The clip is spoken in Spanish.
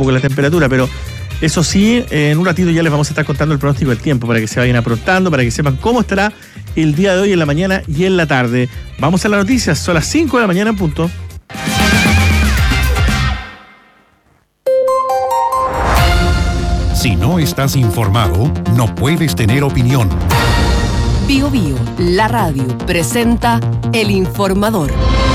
poco la temperatura, pero eso sí, en un ratito ya les vamos a estar contando el pronóstico del tiempo para que se vayan aprontando, para que sepan cómo estará el día de hoy en la mañana y en la tarde. Vamos a las noticias, son las 5 de la mañana en punto. Si no estás informado, no puedes tener opinión. Bio Bio, la radio, presenta El Informador.